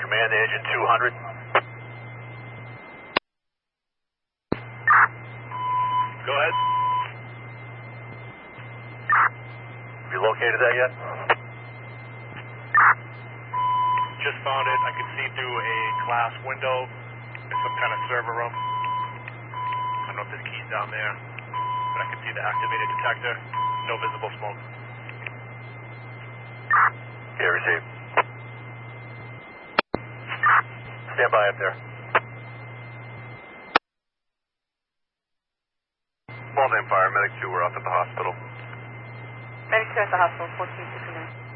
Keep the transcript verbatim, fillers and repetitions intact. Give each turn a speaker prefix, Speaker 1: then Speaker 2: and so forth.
Speaker 1: Command Agent two hundred. Go ahead. Have you located that yet?
Speaker 2: Just found it. I can see through a glass window in some kind of server room. I don't know if there's keys down there, but I can see the activated detector. No visible smoke.
Speaker 1: Okay, received. Stand by up there. Small name fire, medic two, we're off at the hospital.
Speaker 3: Medic two at the hospital, fourteen sixty-nine.